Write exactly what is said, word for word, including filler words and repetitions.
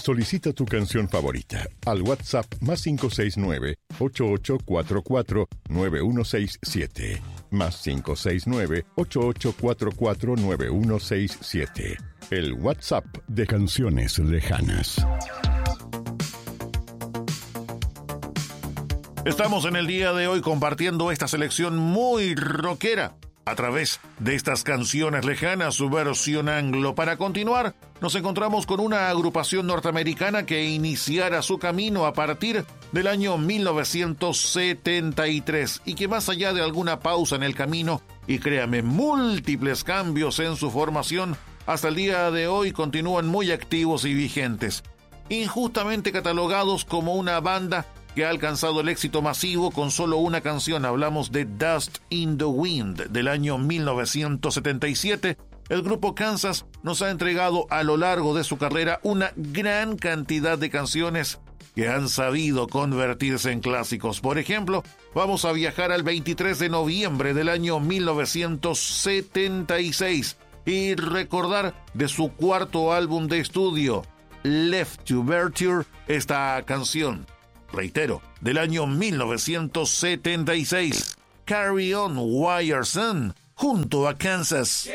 Solicita tu canción favorita al WhatsApp más cinco seis nueve, ocho ocho cuatro cuatro, nueve uno seis siete. Más cinco seis nueve, ocho ocho cuatro cuatro, nueve uno seis siete. El WhatsApp de Canciones Lejanas. Estamos en el día de hoy compartiendo esta selección muy rockera a través de estas canciones lejanas, su versión anglo. Para continuar, nos encontramos con una agrupación norteamericana que iniciara su camino a partir del año mil novecientos setenta y tres y que más allá de alguna pausa en el camino, y créame, múltiples cambios en su formación, hasta el día de hoy continúan muy activos y vigentes. Injustamente catalogados como una banda que ha alcanzado el éxito masivo con solo una canción. Hablamos de Dust in the Wind del año mil novecientos setenta y siete. El grupo Kansas nos ha entregado a lo largo de su carrera una gran cantidad de canciones que han sabido convertirse en clásicos. Por ejemplo, vamos a viajar al veintitrés de noviembre del año mil novecientos setenta y seis y recordar de su cuarto álbum de estudio, Left to Virtue, esta canción. Reitero, del año mil novecientos setenta y seis, Carry On Wire Son, junto a Kansas.